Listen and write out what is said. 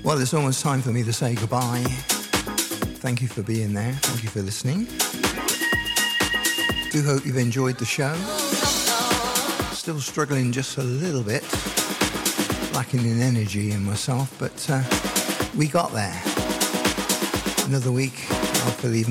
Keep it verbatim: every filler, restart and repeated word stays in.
Well, it's almost time for me to say goodbye. Thank you for being there. Thank you for listening. Do hope you've enjoyed the show. Still struggling just a little bit. Lacking in energy in myself, but uh, we got there. Another week, I'll feel even